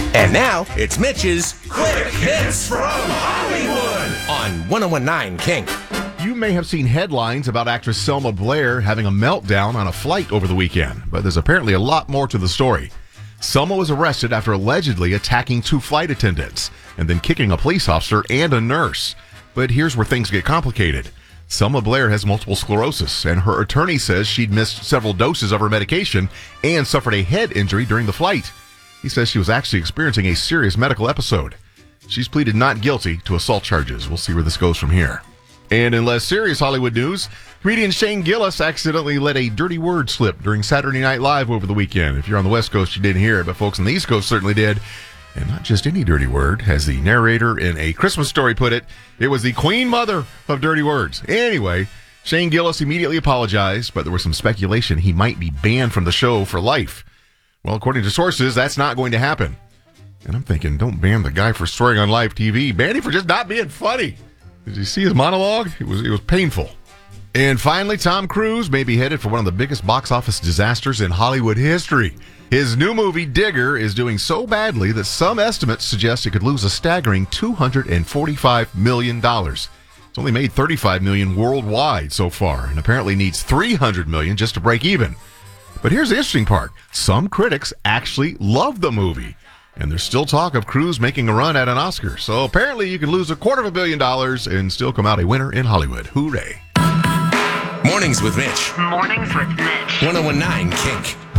And now, it's Mitch's Quick Hits from Hollywood on 1019 Kink. You may have seen headlines about actress Selma Blair having a meltdown on a flight over the weekend, but there's apparently a lot more to the story. Selma was arrested after allegedly attacking 2 flight attendants and then kicking a police officer and a nurse. But here's where things get complicated. Selma Blair has multiple sclerosis, and her attorney says she'd missed several doses of her medication and suffered a head injury during the flight. He says she was actually experiencing a serious medical episode. She's pleaded not guilty to assault charges. We'll see where this goes from here. And in less serious Hollywood news, comedian Shane Gillis accidentally let a dirty word slip during Saturday Night Live over the weekend. If you're on the West Coast, you didn't hear it, but folks on the East Coast certainly did. And not just any dirty word. As the narrator in A Christmas Story put it, it was the queen mother of dirty words. Anyway, Shane Gillis immediately apologized, but there was some speculation he might be banned from the show for life. Well, according to sources, that's not going to happen. And I'm thinking, don't ban the guy for swearing on live TV. Ban him for just not being funny. Did you see his monologue? It was painful. And finally, Tom Cruise may be headed for one of the biggest box office disasters in Hollywood history. His new movie, Digger, is doing so badly that some estimates suggest it could lose a staggering $245 million. It's only made $35 million worldwide so far, and apparently needs $300 million just to break even. But here's the interesting part. Some critics actually love the movie, and there's still talk of Cruise making a run at an Oscar. So apparently you can lose $250 million and still come out a winner in Hollywood. Hooray. Mornings with Mitch. Mornings with Mitch. 1019 Kink.